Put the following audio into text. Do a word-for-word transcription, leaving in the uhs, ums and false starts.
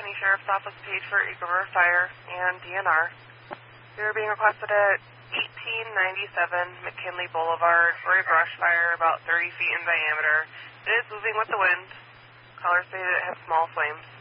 County Sheriff's Office paid for Eagle River Fire and D N R. We are being requested at eighteen ninety-seven McKinley Boulevard for a brush fire about thirty feet in diameter. It is moving with the wind. Callers say that it has small flames.